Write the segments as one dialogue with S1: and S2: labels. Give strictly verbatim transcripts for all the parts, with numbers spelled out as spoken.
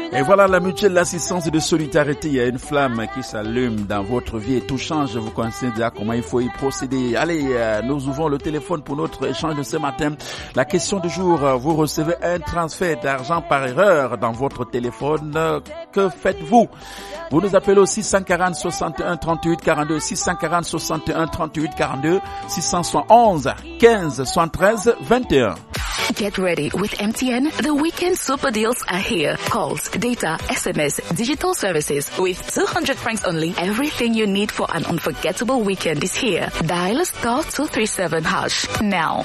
S1: Et voilà la mutuelle d'assistance et de solidarité. Il y a une flamme qui s'allume dans votre vie et tout change. Vous connaissez déjà comment il faut y procéder. Allez, euh, nous ouvrons le téléphone pour notre échange de ce matin. La question du jour, vous recevez un transfert d'argent par erreur dans votre téléphone. Que faites-vous? Vous nous appelez au six cent quarante, soixante et un, trente-huit, quarante-deux, six cent quarante, soixante et un, trente-huit, quarante-deux, six cent soixante-onze, quinze, soixante-treize, vingt et un.
S2: Get ready with M T N. The weekend super deals are here. Calls, data, S M S, digital services. With two hundred francs only, everything you need for an unforgettable weekend is here. Dial star two three seven hash now.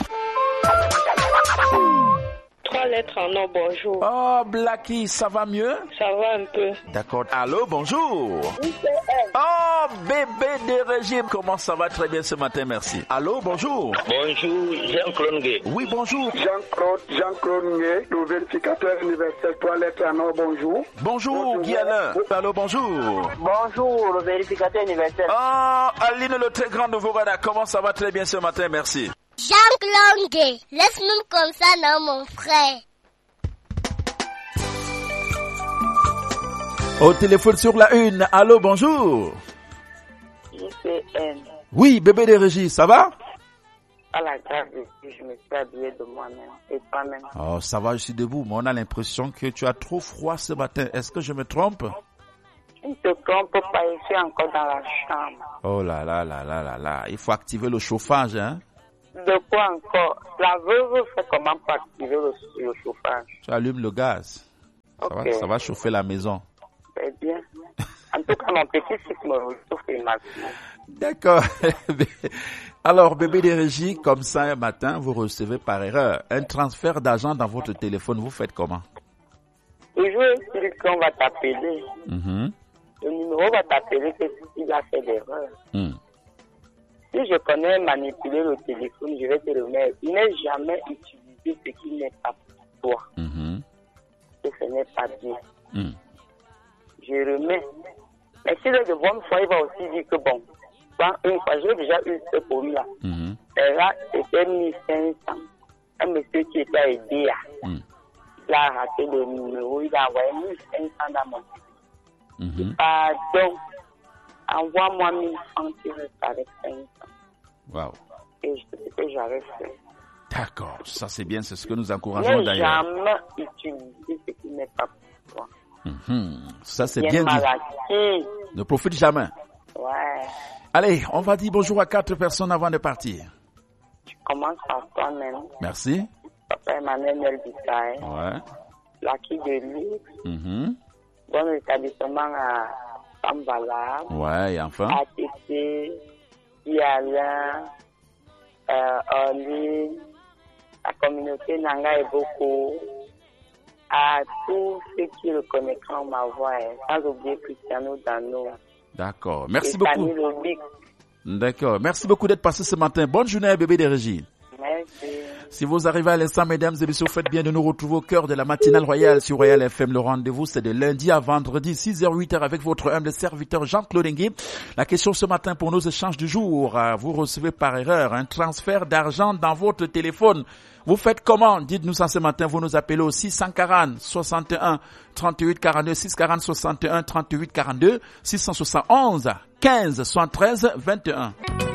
S3: Trois lettres en non, bonjour.
S1: Oh, Blacky, ça va mieux?
S3: Ça va un peu.
S1: D'accord. Allô, bonjour.
S3: Oui, c'est elle.
S1: Oh, bébé de régime. Comment ça va? Très bien ce matin, merci. Allô, bonjour.
S4: Bonjour, Jean-Claude Ngué.
S1: Oui, bonjour.
S5: Jean-Claude, Jean-Claude Ngué, le vérificateur universel, trois lettres en non, bonjour.
S1: Bonjour, Guy Alain. Allô, bonjour.
S3: Bonjour, le vérificateur universel.
S1: Oh, Aline, le très grand nouveau Rada. Comment ça va? Très bien ce matin, merci.
S6: Jean-Claude Ngué, laisse-nous comme ça, non, mon frère.
S1: Au téléphone sur la une. Allô, bonjour.
S3: I C N.
S1: Oui, bébé de régie, ça va?
S3: À la grâce de Dieu, je me suis habillé de moi-même et toi-même.
S1: Oh, ça va, je suis debout. Mais on a l'impression que tu as trop froid ce matin. Est-ce que je me trompe?
S3: Tu ne te trompes pas, je suis encore dans la chambre.
S1: Oh là là là là là là. Il faut activer le chauffage, hein?
S3: De quoi encore? La veuve fait comment pour activer le, le chauffage?
S1: Tu allumes le gaz. Ça,
S3: Ok.
S1: va, ça va chauffer la maison.
S3: C'est bien. En tout cas, mon petit fils me chauffe et m'a dit.
S1: D'accord. Alors, bébé de régie, comme ça, un matin, vous recevez par erreur un transfert d'argent dans votre téléphone. Vous faites comment?
S3: Toujours est-il qu'on va t'appeler.
S1: Mm-hmm.
S3: Le numéro va t'appeler que s'il a fait d'erreur.
S1: Mm.
S3: Si je connais manipuler le téléphone, je vais te remettre. Il n'est jamais utilisé ce qui n'est pas pour toi.
S1: Mm-hmm.
S3: Et ce n'est pas bien.
S1: Mm.
S3: Je remets. Mais s'il est de bonne foi, il va aussi dire que bon, quand une fois, j'ai déjà eu ce pour-là.
S1: Mm-hmm.
S3: Et là, c'était mille cinq cents. Un monsieur qui était à aider,
S1: Mm.
S3: il a raté le numéro, il a envoyé mille cinq cents dans mon téléphone.
S1: Mm-hmm.
S3: Pardon, envoie-moi mille francs, tu restes avec cinq cents.
S1: Wow.
S3: Et je sais que j'avais fait.
S1: D'accord. Ça, c'est bien. C'est ce que nous encourageons
S3: Ne
S1: d'ailleurs.
S3: jamais utiliser ce qui n'est pas pour toi.
S1: Mm-hmm. Ça, c'est
S3: Bien
S1: bien dit.
S3: maladie.
S1: Ne profite jamais.
S3: Ouais.
S1: Allez, on va dire bonjour à quatre personnes avant de partir.
S3: Tu commences par toi-même.
S1: Merci.
S3: Papa Emmanuel Nelbitaï.
S1: Ouais.
S3: Lucky de Luxe.
S1: Mm-hmm.
S3: Bon établissement à Pambala.
S1: Ouais, et enfin.
S3: A T T. Yala. Euh, Orly. La communauté Nanga et beaucoup. À tous ceux qui reconnaîtront ma voix. Sans oublier Cristiano Dano.
S1: D'accord. Merci
S3: et
S1: beaucoup.
S3: Fanny Lobic.
S1: D'accord. Merci beaucoup d'être passé ce matin. Bonne journée, bébé de régie.
S3: Merci.
S1: Si vous arrivez à l'instant, mesdames et messieurs, faites bien de nous retrouver au cœur de la matinale royale sur Royal F M. Le rendez-vous, c'est de lundi à vendredi, six heures huit heures avec votre humble serviteur Jean-Claude Ngué. La question ce matin pour nos échanges du jour, vous recevez par erreur un transfert d'argent dans votre téléphone. Vous faites comment? Dites-nous ça ce matin. Vous nous appelez au six cent quarante, soixante et un, trente-huit, quarante-deux, six cent quarante, soixante et un, trente-huit, quarante-deux, six cent soixante-onze, quinze, soixante-treize, vingt et un.